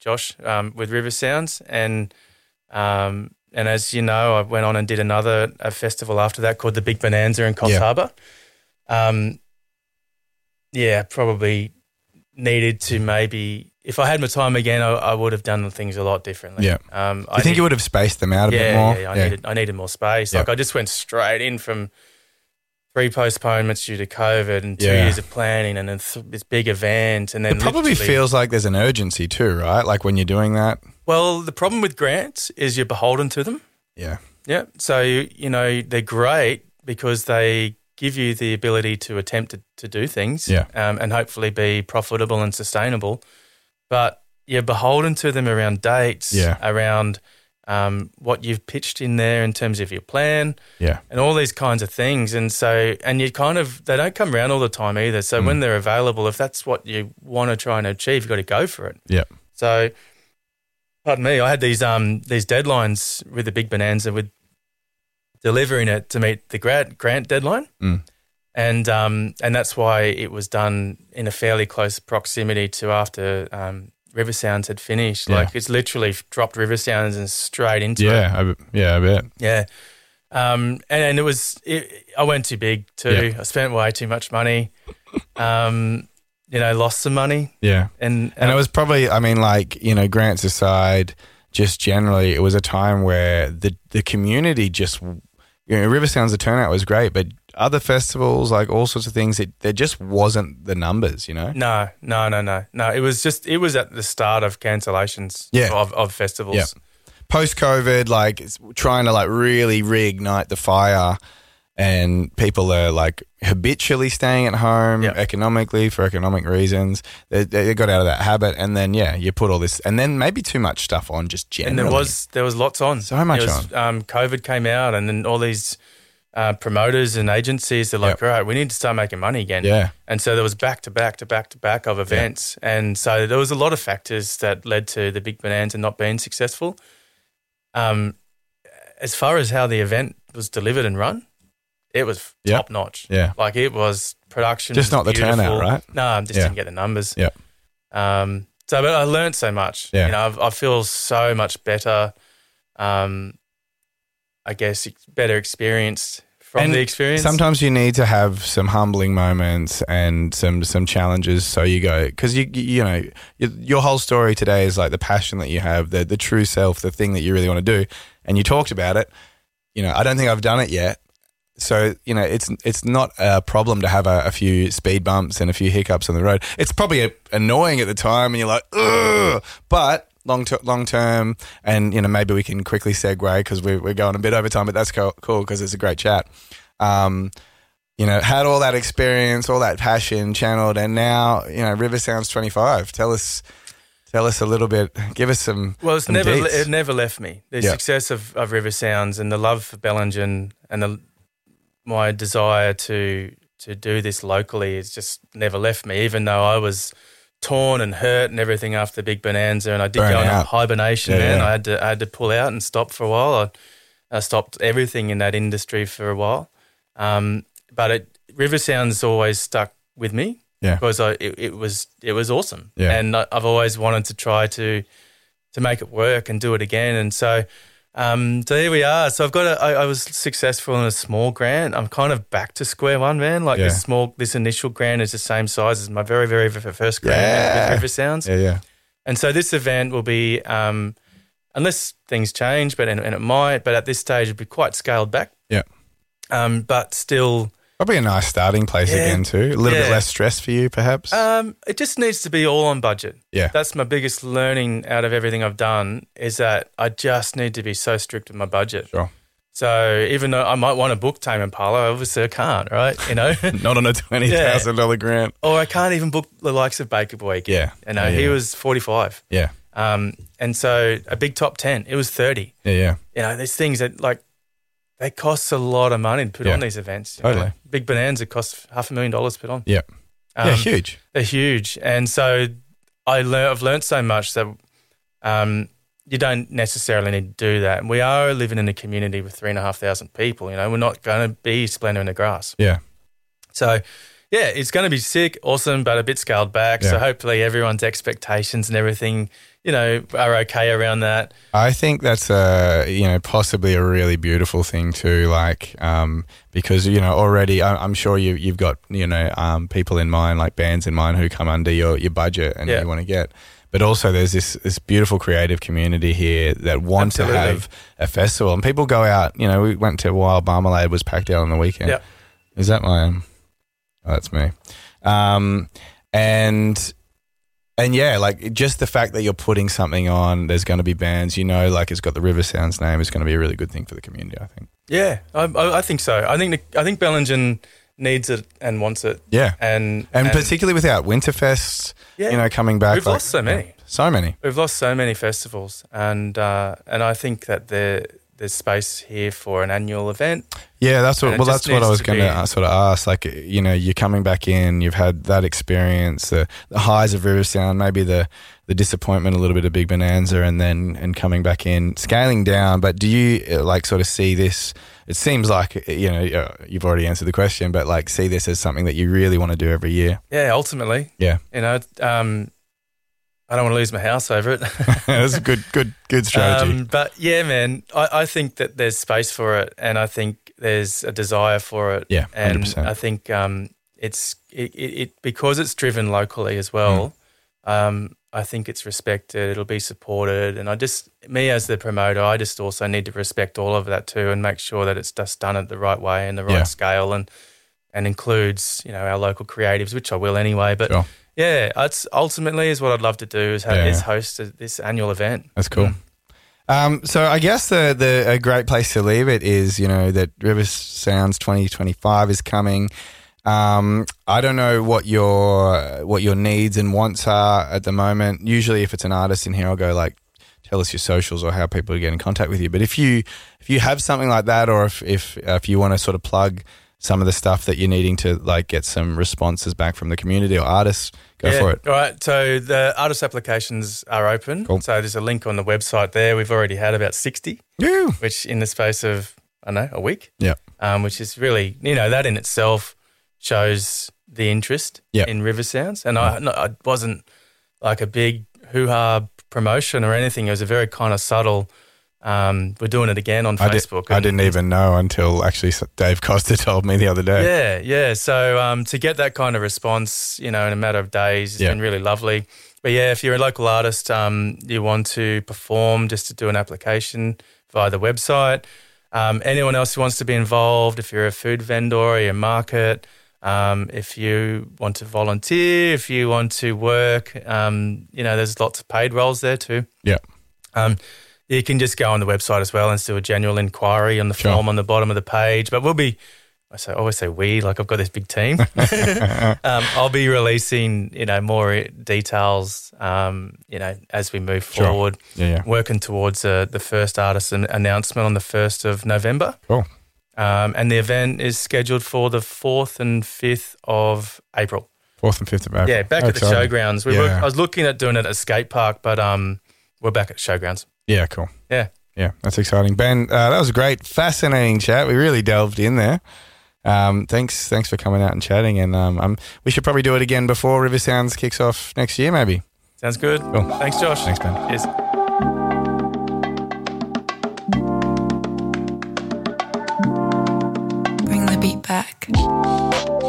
Josh, with River Sounds, and as you know, I went on and did a festival after that called the Big Bonanza in Coffs Harbour. Probably needed to maybe, if I had my time again, I would have done things a lot differently. Yeah. I think you would have spaced them out a bit more? Yeah, I needed more space. Like I just went straight in from 3 postponements due to COVID and 2 years of planning and then this big event. And then it probably feels like there's an urgency too, right? Like when you're doing that. Well, the problem with grants is you're beholden to them. Yeah. Yeah. So, you know, they're great because they give you the ability to attempt to do things and hopefully be profitable and sustainable. But you're beholden to them around dates, around what you've pitched in there in terms of your plan and all these kinds of things. And so, and you kind of, they don't come around all the time either. So when they're available, if that's what you want to try and achieve, you've got to go for it. Yeah. So, pardon me, I had these deadlines with the Big Bonanza with delivering it to meet the grant deadline. And that's why it was done in a fairly close proximity to after River Sounds had finished. Yeah. Like it's literally dropped River Sounds and straight into it. I bet. Yeah. And it was, I went too big too. Yeah. I spent way too much money. You know, lost some money. Yeah. And it was probably, I mean, like, you know, grants aside, just generally, it was a time where the community just, you know, River Sounds, the turnout was great, but other festivals, like all sorts of things, there just wasn't the numbers, you know? No. It was at the start of cancellations of festivals. Yeah. Post-COVID, like trying to like really reignite the fire, and people are like habitually staying at home economically for economic reasons. They got out of that habit, and then you put all this, and then maybe too much stuff on just generally. And there was lots on. So much on. COVID came out, and then all these promoters and agencies, they're like, all right, we need to start making money again. Yeah. And so there was back to back of events, and so there was a lot of factors that led to the Big Bonanza not being successful. As far as how the event was delivered and run, it was top notch. Yeah. Like it was production. Just not the turnout, right? No, I just didn't get the numbers. Yeah. But I learned so much. Yeah. You know, I feel so much better, I guess, better experienced from the experience. Sometimes you need to have some humbling moments and some challenges so you go, because you know, your whole story today is like the passion that you have, the true self, the thing that you really want to do, and you talked about it. You know, I don't think I've done it yet. So, you know, it's not a problem to have a few speed bumps and a few hiccups on the road. It's probably annoying at the time and you're like, ugh, but long term, and, you know, maybe we can quickly segue because we're going a bit over time, but that's cool because it's a great chat. You know, had all that experience, all that passion channeled, and now, you know, River Sounds 25. Tell us a little bit. Give us some. Well, it never left me. The success of River Sounds and the love for Bellingen and my desire to do this locally has just never left me, even though I was torn and hurt and everything after the Big Bonanza, and I did go into hibernation. I had to pull out and stop for a while. I stopped everything in that industry for a while, but River Sounds always stuck with me because it was awesome, and I've always wanted to try to make it work and do it again, and so. So here we are. So I was successful in a small grant. I'm kind of back to square one, man. Like this initial grant is the same size as my very, very first grant with River Sounds. Yeah. And so this event will be, unless things change, and it might, but at this stage it'll be quite scaled back. Yeah. But still. Probably a nice starting place again too. A little bit less stress for you, perhaps. It just needs to be all on budget. Yeah, that's my biggest learning out of everything I've done is that I just need to be so strict with my budget. Sure. So even though I might want to book Tame Impala, obviously I can't, right? You know, not on a $20,000 grant, or I can't even book the likes of Baker Boy. Yeah, you know, he was 45. Yeah, and so a big top 10, it was 30. Yeah. You know, there's things that like. They cost a lot of money to put on these events. Totally. Know? Big Bonanza costs $500,000 to put on. Yeah. Huge. They're huge. And so I've learned so much that you don't necessarily need to do that. And we are living in a community with 3,500 people. You know, we're not going to be Splendour in the Grass. Yeah. So Yeah, it's going to be sick, awesome, but a bit scaled back. Yeah. So hopefully everyone's expectations and everything, are okay around that. I think that's possibly a really beautiful thing too. Like, because already I'm sure you've got people in mind, like bands in mind who come under your budget and you want to get. But also there's this beautiful creative community here that want to have a festival, and people go out. We went to Wild Marmalade, was packed out on the weekend. Yeah. Is that my? Oh, that's me. And yeah, like just the fact that you're putting something on, there's going to be bands, like it's got the River Sounds name, is going to be a really good thing for the community, I think. Yeah, I think so. I think Bellingen needs it and wants it. Yeah. And particularly without Winterfest, coming back. We've lost so many. So many. We've lost so many festivals, and I think that there's space here for an annual event. Yeah, that's what I was going to sort of ask. Like, you're coming back in, you've had that experience, the highs of River Sound, maybe the disappointment, a little bit of Big Bonanza, and coming back in, scaling down. But do you sort of see this? It seems like you've already answered the question, but see this as something that you really want to do every year. Yeah, ultimately. Yeah. I don't want to lose my house over it. That's a good strategy. But yeah, man, I think that there's space for it, and I think there's a desire for it. Yeah, 100%. And I think it's because it's driven locally as well. I think it's respected. It'll be supported, and me as the promoter, I just also need to respect all of that too, and make sure that it's just done it the right way and the right scale, and includes our local creatives, which I will anyway. But sure. Yeah, it's ultimately is what I'd love to do is host this annual event. That's cool. So I guess a great place to leave it is that River Sounds 2025 is coming. I don't know what your needs and wants are at the moment. Usually, if it's an artist in here, I'll go tell us your socials or how people get in contact with you. But if you have something like that, or if you want to sort of plug some of the stuff that you're needing to get some responses back from the community or artists, go for it. All right. So the artist applications are open. Cool. So there's a link on the website there. We've already had about 60, which in the space of, a week. Yeah. Which is really, that in itself shows the interest in River Sounds. And I wasn't like a big hoo-ha promotion or anything. It was a very kind of subtle, we're doing it again on Facebook. I didn't even know until actually Dave Costa told me the other day. Yeah. So to get that kind of response, in a matter of days, it's been really lovely. But yeah, if you're a local artist, you want to perform, just to do an application via the website. Anyone else who wants to be involved, if you're a food vendor or your market, if you want to volunteer, if you want to work, there's lots of paid roles there too. Yeah. You can just go on the website as well and do a general inquiry on the form on the bottom of the page. But I always say we, like I've got this big team. I'll be releasing, more details, as we move forward. Yeah. Working towards the first artist announcement on the 1st of November. Cool. And the event is scheduled for the 4th and 5th of April. 4th and 5th of April. Yeah, back at the showgrounds. I was looking at doing it at a skate park, but we're back at showgrounds. Yeah, cool. Yeah. Yeah, that's exciting. Ben, that was a great, fascinating chat. We really delved in there. Thanks for coming out and chatting. And we should probably do it again before River Sounds kicks off next year, maybe. Sounds good. Cool. Thanks, Josh. Thanks, Ben. Cheers. Bring the beat back.